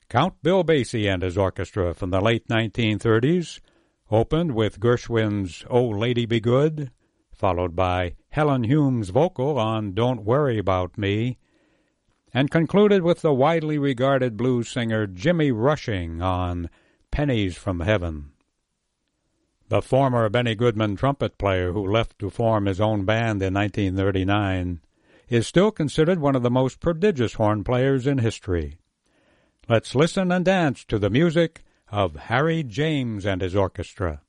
Count Bill Basie and his orchestra from the late 1930s opened with Gershwin's "Oh Lady Be Good," followed by Helen Hume's vocal on "Don't Worry About Me," and concluded with the widely regarded blues singer Jimmy Rushing on "Pennies from Heaven." The former Benny Goodman trumpet player who left to form his own band in 1939 is still considered one of the most prodigious horn players in history. Let's listen and dance to the music of Harry James and his orchestra.